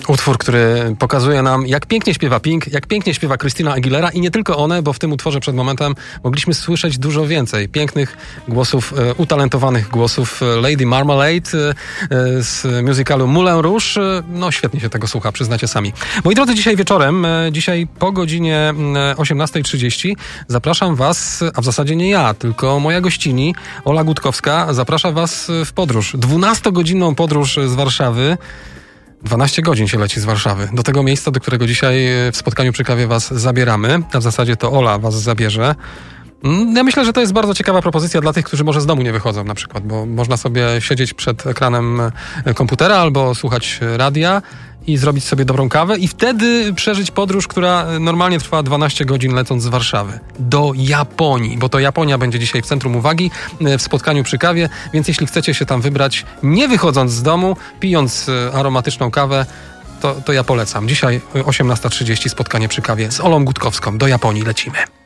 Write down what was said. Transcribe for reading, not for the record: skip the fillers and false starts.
Utwór, który pokazuje nam, jak pięknie śpiewa Pink, jak pięknie śpiewa Christina Aguilera i nie tylko one, bo w tym utworze przed momentem mogliśmy słyszeć dużo więcej pięknych głosów, utalentowanych głosów Lady Marmalade z musicalu Moulin Rouge. No świetnie się tego słucha, przyznacie sami. Moi drodzy, dzisiaj wieczorem, dzisiaj po godzinie 18:30 zapraszam was, a w zasadzie nie ja, tylko moja gościni Ola Gutkowska zaprasza was w podróż. 12-godzinną podróż z Warszawy. 12 godzin się leci z Warszawy. Do tego miejsca, do którego dzisiaj w spotkaniu przy kawie was zabieramy. A w zasadzie to Ola was zabierze. Ja myślę, że to jest bardzo ciekawa propozycja dla tych, którzy może z domu nie wychodzą na przykład, bo można sobie siedzieć przed ekranem komputera albo słuchać radia i zrobić sobie dobrą kawę i wtedy przeżyć podróż, która normalnie trwa 12 godzin lecąc z Warszawy do Japonii, bo to Japonia będzie dzisiaj w centrum uwagi w spotkaniu przy kawie, więc jeśli chcecie się tam wybrać, nie wychodząc z domu, pijąc aromatyczną kawę, to ja polecam. Dzisiaj 18:30 spotkanie przy kawie z Olą Gutkowską. Do Japonii lecimy.